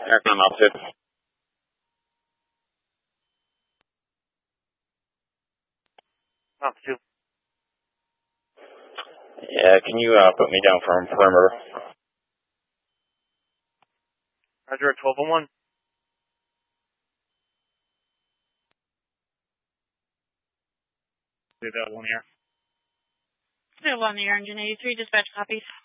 Aircon altitude. Altitude. Yeah, can you put me down for perimeter? Roger, 1201. Do that 1 year. Do 1 year, engine 83, dispatch copies.